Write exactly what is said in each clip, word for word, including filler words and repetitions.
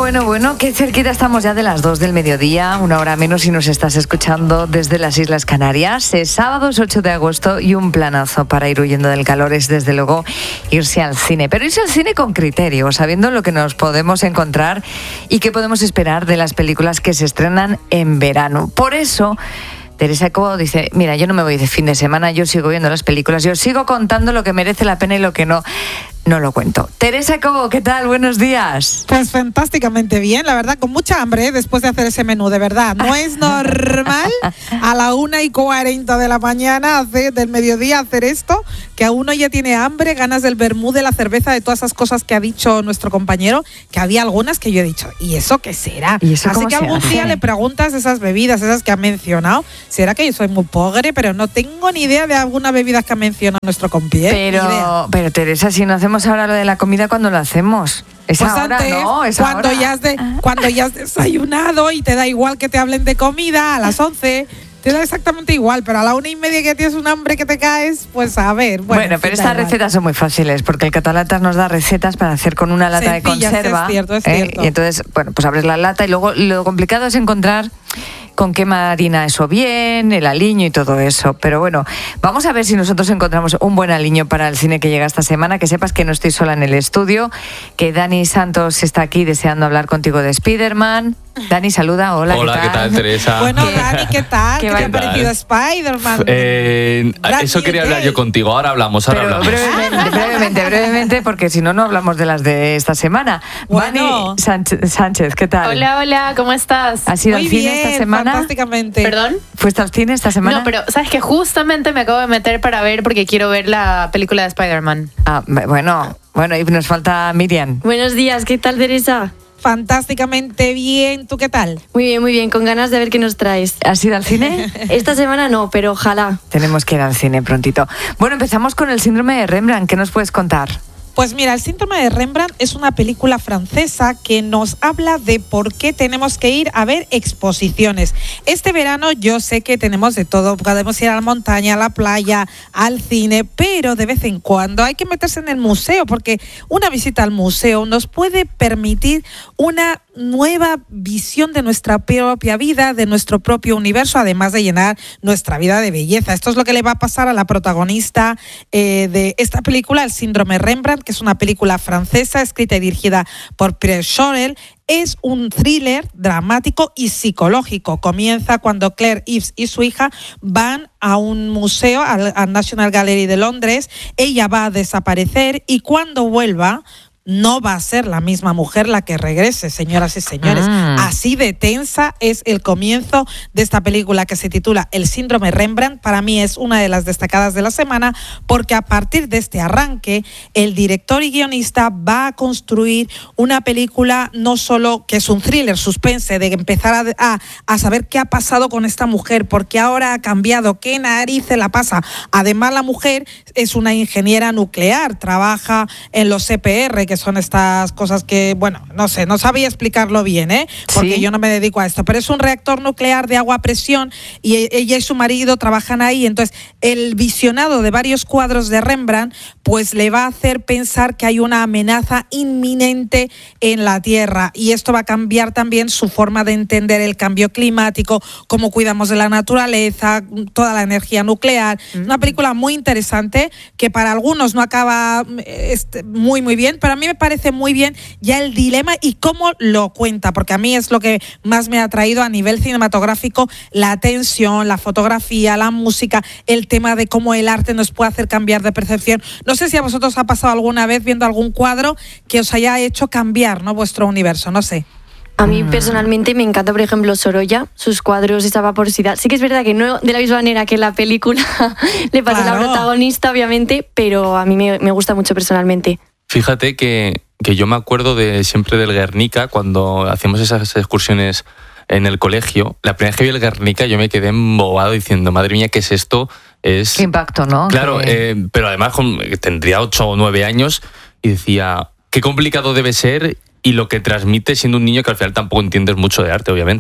bueno, bueno, qué cerquita estamos ya de las dos del mediodía, una hora menos si nos estás escuchando desde las Islas Canarias. Es sábado, es ocho de agosto y un planazo para ir huyendo del calor es desde luego irse al cine. Pero irse al cine con criterio, sabiendo lo que nos podemos encontrar y qué podemos esperar de las películas que se estrenan en verano. Por eso Teresa Cobo dice, mira, yo no me voy de fin de semana, yo sigo viendo las películas, yo sigo contando lo que merece la pena y lo que no, no lo cuento. Teresa Cobo, ¿qué tal? Buenos días. Pues fantásticamente bien, la verdad, con mucha hambre ¿eh? Después de hacer ese menú, de verdad. No es normal a la una y cuarenta de la mañana hacer, del mediodía hacer esto, que a uno ya tiene hambre, ganas del vermú, de la cerveza, de todas esas cosas que ha dicho nuestro compañero, que había algunas que yo he dicho, ¿y eso qué será? ¿Y eso Así que algún hace? día le preguntas esas bebidas, esas que ha mencionado, será que yo soy muy pobre, pero no tengo ni idea de alguna bebida que ha mencionado nuestro compi, ¿eh? Pero, pero Teresa, si no hacemos ahora lo de la comida, ¿cuándo lo hacemos? Es Pues ahora, antes, ¿no? Es cuando, ahora. ya has de, cuando ya has desayunado y te da igual que te hablen de comida a las once, te da exactamente igual, pero a la una y media que tienes un hambre que te caes, pues a ver. Bueno, Bueno, en pero fin, estas da igual. recetas son muy fáciles, porque el Catalatas nos da recetas para hacer con una lata Sencillas, de conserva. es cierto, es ¿eh? cierto. Y entonces, bueno, pues abres la lata y luego lo complicado es encontrar con qué marina eso bien, el aliño y todo eso. Pero bueno, vamos a ver si nosotros encontramos un buen aliño para el cine que llega esta semana. Que sepas que no estoy sola en el estudio, que Dani Santos está aquí deseando hablar contigo de Spider-Man. Dani, saluda, hola, Hola, ¿qué tal? ¿qué tal, Teresa? Bueno, ¿Qué- Dani, ¿qué tal? qué ¿Qué, va- te ha parecido Spider-Man? Eh, Brand eso new quería hablar day. yo contigo. Ahora hablamos, ahora Pero hablamos. brevemente, brevemente, brevemente, porque si no, no hablamos de las de esta semana. Bueno. Vani Sánchez, Sánchez, ¿qué tal? Hola, hola, ¿cómo estás? ¿Has ido Muy al cine bien, esta semana? fantásticamente. ¿Perdón? ¿Fuiste al cine esta semana? No, pero sabes que justamente me acabo de meter para ver porque quiero ver la película de Spider-Man. Ah, bueno, bueno, y nos falta Miriam. Buenos días, ¿qué tal, Teresa? Fantásticamente bien, ¿tú qué tal? Muy bien, muy bien, con ganas de ver qué nos traes. ¿Has ido al cine? Esta semana no, pero ojalá. Tenemos que ir al cine prontito. Bueno, empezamos con el síndrome de Rembrandt. ¿Qué nos puedes contar? Pues mira, el síndrome de Rembrandt es una película francesa que nos habla de por qué tenemos que ir a ver exposiciones. Este verano yo sé que tenemos de todo, podemos ir a la montaña, a la playa, al cine, pero de vez en cuando hay que meterse en el museo, porque una visita al museo nos puede permitir una nueva visión de nuestra propia vida, de nuestro propio universo, además de llenar nuestra vida de belleza. Esto es lo que le va a pasar a la protagonista eh, de esta película, El síndrome Rembrandt, que es una película francesa escrita y dirigida por Pierre Chorel. Es un thriller dramático y psicológico. Comienza cuando Claire Eves y su hija van a un museo, al, al National Gallery de Londres. Ella va a desaparecer y cuando vuelva no va a ser la misma mujer la que regrese, señoras y señores. Ah. Así de tensa es el comienzo de esta película que se titula El síndrome Rembrandt. Para mí es una de las destacadas de la semana porque a partir de este arranque el director y guionista va a construir una película no solo que es un thriller suspense de empezar a, a, a saber qué ha pasado con esta mujer, porque ahora ha cambiado, qué narices la pasa. Además la mujer es una ingeniera nuclear, trabaja en los C P R, que son estas cosas que, bueno, no sé, no sabía explicarlo bien, ¿eh? Porque ¿Sí? yo no me dedico a esto, pero es un reactor nuclear de agua a presión y ella y su marido trabajan ahí. Entonces, el visionado de varios cuadros de Rembrandt, pues le va a hacer pensar que hay una amenaza inminente en la Tierra y esto va a cambiar también su forma de entender el cambio climático, cómo cuidamos de la naturaleza, toda la energía nuclear. Mm. Una película muy interesante que para algunos no acaba este, muy, muy bien, pero a mí me parece muy bien ya el dilema y cómo lo cuenta, porque a mí es lo que más me ha atraído a nivel cinematográfico, la tensión, la fotografía, la música, el tema de cómo el arte nos puede hacer cambiar de percepción. No sé si a vosotros ha pasado alguna vez viendo algún cuadro que os haya hecho cambiar, ¿no?, vuestro universo, no sé. A mí personalmente me encanta, por ejemplo, Sorolla, sus cuadros, esa vaporosidad. Sí que es verdad que no de la misma manera que en la película le pasa Claro. a la protagonista, obviamente, pero a mí me, me gusta mucho personalmente. Fíjate que, que yo me acuerdo de siempre del Guernica, cuando hacíamos esas excursiones en el colegio. La primera vez que vi el Guernica yo me quedé embobado diciendo, madre mía, ¿qué es esto? Es... Qué impacto, ¿no? Claro, Que... eh, pero además con, tendría ocho o nueve años y decía, qué complicado debe ser y lo que transmite siendo un niño que al final tampoco entiendes mucho de arte, obviamente.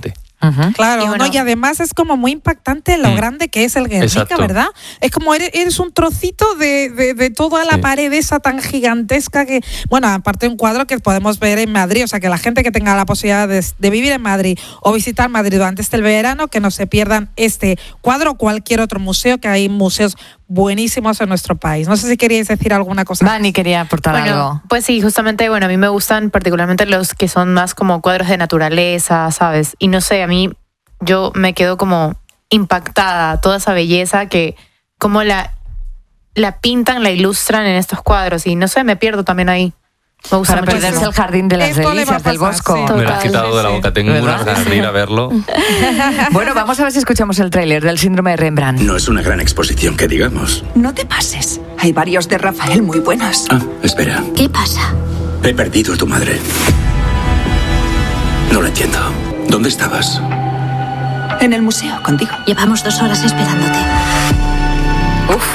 Uh-huh. Claro, Y bueno, ¿no? Y además es como muy impactante lo Mm. grande que es el Guernica, Exacto. ¿verdad? Es como eres, eres un trocito de, de, de toda la Sí. pared esa tan gigantesca que, bueno, aparte un cuadro que podemos ver en Madrid, o sea, que la gente que tenga la posibilidad de, de vivir en Madrid o visitar Madrid durante este verano, que no se pierdan este cuadro o cualquier otro museo, que hay museos buenísimos en nuestro país. No sé si queríais decir alguna cosa. Vani quería aportar Bueno, algo. pues sí, justamente, bueno, a mí me gustan particularmente los que son más como cuadros de naturaleza, ¿sabes? Y no sé, a mí yo me quedo como impactada, toda esa belleza que como la, la pintan, la ilustran en estos cuadros y no sé, me pierdo también ahí. Me gusta Para mucho. perderse el jardín de las Esto le va a delicias del pasar, Bosco. sí. Me lo has Total, quitado de la sí, boca. sí. Tengo ¿Verdad? unas ganas de ir a verlo. Bueno, vamos a ver si escuchamos el tráiler del síndrome de Rembrandt. No es una gran exposición que digamos. No te pases. Hay varios de Rafael muy buenos. Ah, espera. ¿Qué pasa? He perdido a tu madre. No lo entiendo. ¿Dónde estabas? En el museo, contigo. Llevamos dos horas esperándote. Uf.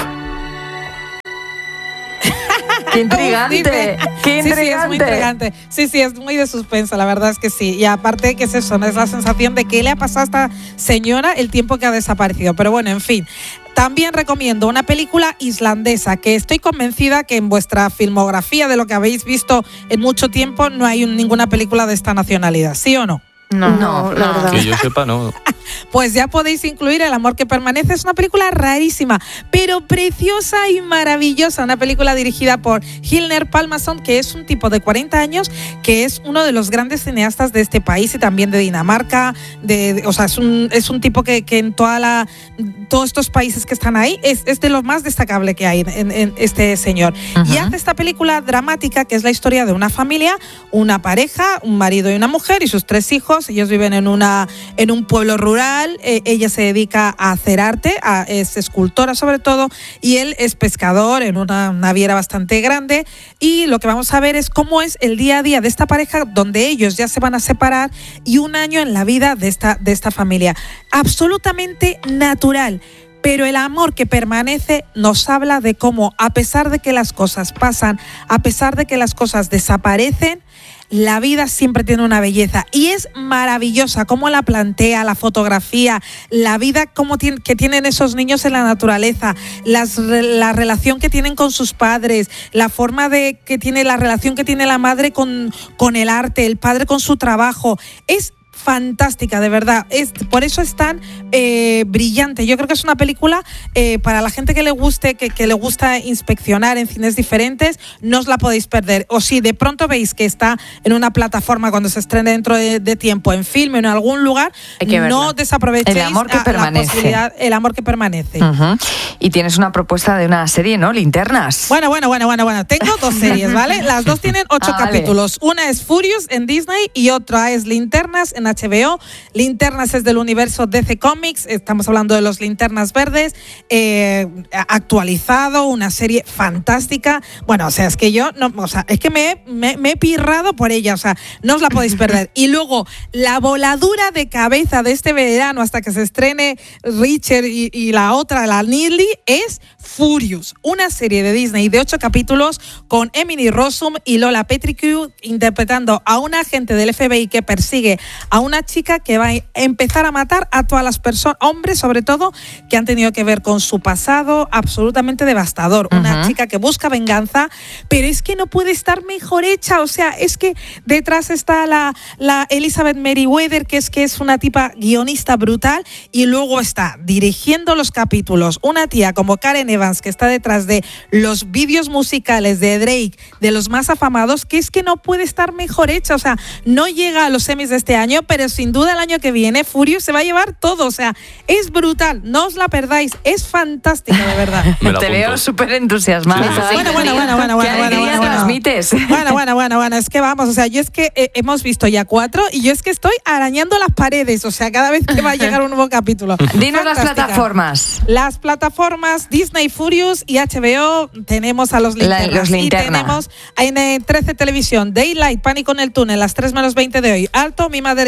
¡Qué intrigante! ¡Qué Sí, sí, es muy intrigante! intrigante. Sí, sí, es muy de suspenso, la verdad es que sí. Y aparte, ¿qué es eso? No es la sensación de qué le ha pasado a esta señora el tiempo que ha desaparecido. Pero bueno, en fin. También recomiendo una película islandesa que estoy convencida que en vuestra filmografía, de lo que habéis visto en mucho tiempo, no hay un- ninguna película de esta nacionalidad, ¿sí o no? No, No, la verdad. Que yo sepa, no. Pues ya podéis incluir El amor que permanece. Es una película rarísima, pero preciosa y maravillosa. Una película dirigida por Hilner Palmason, que es un tipo de cuarenta años, que es uno de los grandes cineastas de este país y también de Dinamarca. De, de- o sea, es un, es un tipo que, que en toda la, todos estos países que están ahí es, es de lo más destacable que hay en, en este señor. Ujú. Y hace esta película dramática que es la historia de una familia, una pareja, un marido y una mujer y sus tres hijos. Ellos viven en, una, en un pueblo rural. Eh, ella se dedica a hacer arte, a- es escultora sobre todo, y él es pescador en una naviera bastante grande. Y lo que vamos a ver es cómo es el día a día de esta pareja, donde ellos ya se van a separar, y un año en la vida de esta, de esta familia. Absolutamente natural. Pero el amor que permanece nos habla de cómo, a pesar de que las cosas pasan, a pesar de que las cosas desaparecen, la vida siempre tiene una belleza y es maravillosa cómo la plantea, la fotografía, la vida cómo tiene, que tienen esos niños en la naturaleza, las, la relación que tienen con sus padres, la forma de que tiene la relación que tiene la madre con, con el arte, el padre con su trabajo. Es fantástica, de verdad. Es, por eso es tan eh, brillante. Yo creo que es una película eh, para la gente que le guste, que, que le gusta inspeccionar en cines diferentes, no os la podéis perder. O si de pronto veis que está en una plataforma cuando se estrene dentro de, de tiempo, en film, en algún lugar, Hay que no verla. desaprovechéis El amor que a- la permanece. posibilidad- el amor que permanece. Ujú. Y tienes una propuesta de una serie, ¿no? Linternas. Bueno, bueno, bueno, bueno, bueno. Tengo dos series, ¿vale? Las dos tienen ocho Ah, vale. capítulos. Una es Furious en Disney y otra es Linternas en H B O. Linternas es del universo D C Comics. Estamos hablando de los Linternas Verdes. Eh, actualizado, una serie fantástica. Bueno, o sea, es que yo, no, o sea, es que me, he- me, me he pirrado por ella. O sea, no os la podéis perder. Y luego, la voladura de cabeza de este verano hasta que se estrene Richard y, y la otra, la Nearly, es Furious, una serie de Disney de ocho capítulos con Emily Rossum y Lola Petricu interpretando a un agente del F B I que persigue a una chica que va a empezar a matar a todas las personas, hombres sobre todo, que han tenido que ver con su pasado absolutamente devastador. Una Ujú. chica que busca venganza, pero es que no puede estar mejor hecha. O sea, es que detrás está la, la Elizabeth Meriwether, que es que es una tipa guionista brutal, y luego está dirigiendo los capítulos una tía como Karen Evans, que está detrás de los vídeos musicales de Drake, de los más afamados, que es que no puede estar mejor hecha. O sea, no llega a los Emmys de este año, pero sin duda el año que viene Furious se va a llevar todo. O sea, es brutal, no os la perdáis, es fantástica, de verdad. Me la Te apunto. veo súper entusiasmada. Sí, sí, sí. Bueno, bueno, bueno, bueno, ¿Qué bueno, bueno, alegría bueno, bueno. transmites? Bueno, bueno, bueno, bueno, es que vamos, o sea, yo es que eh, hemos visto ya cuatro y yo es que estoy arañando las paredes, o sea, cada vez que va a llegar un nuevo capítulo. Dinos las Fantástica. plataformas. Las plataformas Disney Furious y H B O, tenemos a los La- linternas. los linterna. Y tenemos en eh, trece Televisión, Daylight, Pánico en el túnel, las tres menos veinte de hoy, Alto, Mi madre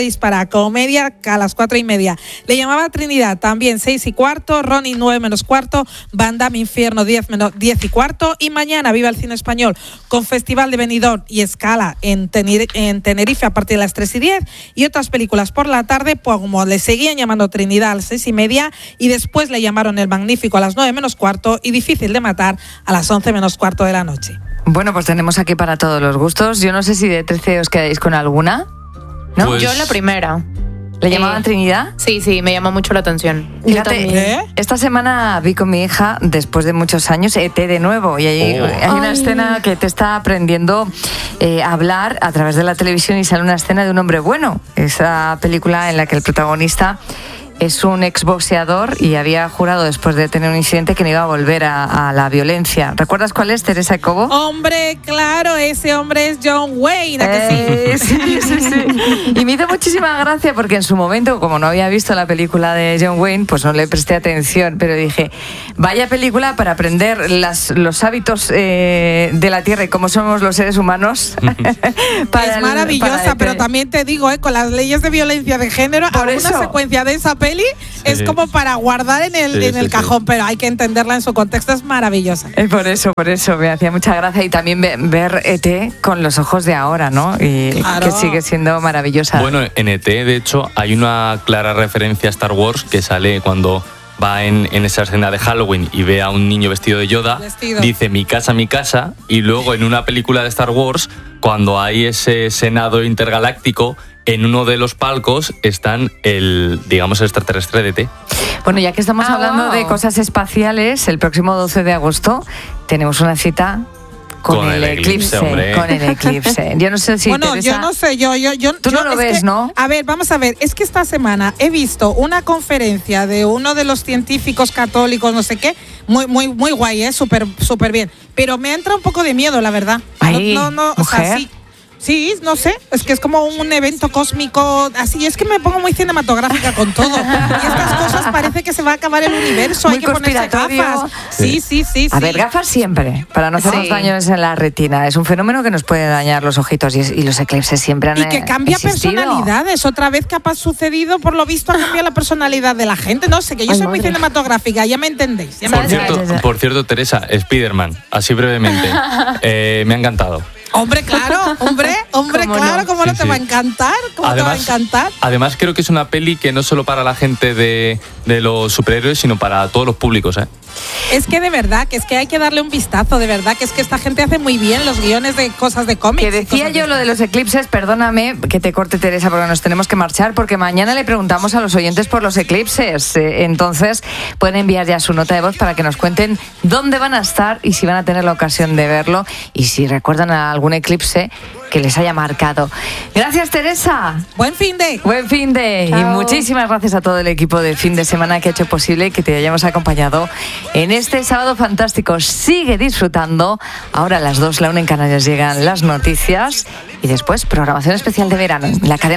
seis para comedia a las cuatro y media. Le llamaba Trinidad, también seis y cuarto, Ronnie nueve menos cuarto, Van Damme Infierno diez menos diez y cuarto, y mañana Viva el Cine Español con Festival de Benidorm y Escala en, Tener- en Tenerife a partir de las tres y diez, y otras películas por la tarde, pues como le seguían llamando Trinidad a las seis y media, y después le llamaron El Magnífico a las nueve menos cuarto y Difícil de Matar a las once menos cuarto de la noche. Bueno, pues tenemos aquí para todos los gustos. Yo no sé si de trece os quedáis con alguna, ¿no? Pues- Yo la primera. ¿Le llamaban Eh, Trinidad? Sí, sí, me llamó mucho la atención. Fíjate, ¿Eh? esta semana vi con mi hija, después de muchos años, E T de nuevo. Y hay, Oh. hay una Ay. escena que te está aprendiendo eh, a hablar a través de la televisión y sale una escena de un hombre bueno. Esa película en la que el protagonista es un exboxeador y había jurado después de tener un incidente que no iba a volver a, a la violencia. ¿Recuerdas cuál es, Teresa Cobo? Hombre, claro, ese hombre es John Wayne, ¿a que sí? Eh, sí, sí, sí. Y me hizo muchísima gracia porque en su momento, como no había visto la película de John Wayne, pues no le presté atención, pero dije, vaya película para aprender las, los hábitos eh, de la Tierra y cómo somos los seres humanos. Para Es el- maravillosa, para el- pero también te digo, eh, con las leyes de violencia de género, Por alguna eso. secuencia de esa peli es como para guardar en el, Sí, en el sí, cajón, sí. pero hay que entenderla en su contexto, es maravillosa. Eh, Por eso, por eso, me hacía mucha gracia y también ve- ver E T con los ojos de ahora, ¿no? Y Claro. que sigue siendo maravillosa. Bueno, en E T, de hecho, hay una clara referencia a Star Wars que sale cuando va en, en esa escena de Halloween y ve a un niño vestido de Yoda, Vestido. dice mi casa, mi casa, y luego en una película de Star Wars, cuando hay ese senado intergaláctico, en uno de los palcos están el, digamos, el extraterrestre de E T. Bueno, ya que estamos Ah, hablando wow. de cosas espaciales, el próximo doce de agosto tenemos una cita con, Con el, el eclipse, eclipse. hombre. Con el eclipse. Yo no sé si bueno, Teresa- yo no sé, yo, yo, yo. Tú no yo- lo es ves, que- ¿no? A ver, vamos a ver, es que esta semana he visto una conferencia de uno de los científicos católicos, no sé qué, muy, muy, muy guay, ¿eh? Súper, súper bien. Pero me entra un poco de miedo, la verdad. Ay, no, no, no, o sea, mujer. sí. Sí, no sé, es que es como un evento cósmico, así es que me pongo muy cinematográfica con todo. Y estas cosas parece que se va a acabar el universo, Muy hay que ponerse conspiratorio. gafas. Sí, sí, sí, sí. A ver, gafas siempre, para no hacernos Sí. daños en la retina. Es un fenómeno que nos puede dañar los ojitos y, y los eclipses siempre han Y que cambia existido. personalidades. Otra vez que ha pas- sucedido, por lo visto, ha cambiado la personalidad de la gente. No sé, que yo Ay, soy muy madre. cinematográfica, ya me entendéis. Ya me Por ¿Sabes? entendéis. cierto, Ya, ya, ya. por cierto, Teresa, Spider-Man, así brevemente, eh, me ha encantado. Hombre, claro, hombre, hombre, ¿Cómo claro, no? ¿cómo no Sí, te sí. va a encantar? ¿Cómo te va a encantar? además creo que es una peli que no solo para la gente de, de los superhéroes, sino para todos los públicos, ¿eh? Es que de verdad, que es que hay que darle un vistazo, de verdad, que es que esta gente hace muy bien los guiones de cosas de cómics. Que y decía cosas yo de- lo de los eclipses, perdóname que te corte, Teresa, porque nos tenemos que marchar, porque mañana le preguntamos a los oyentes por los eclipses. Eh, entonces pueden enviar ya su nota de voz para que nos cuenten dónde van a estar y si van a tener la ocasión de verlo y si recuerdan a algún eclipse que les haya marcado. Gracias, Teresa. Buen fin de. Buen fin de y Chao. muchísimas gracias a todo el equipo de fin de semana que ha hecho posible que te hayamos acompañado en este sábado fantástico. Sigue disfrutando. Ahora a las dos, la una en Canarias llegan las noticias y después programación especial de verano en la cadena.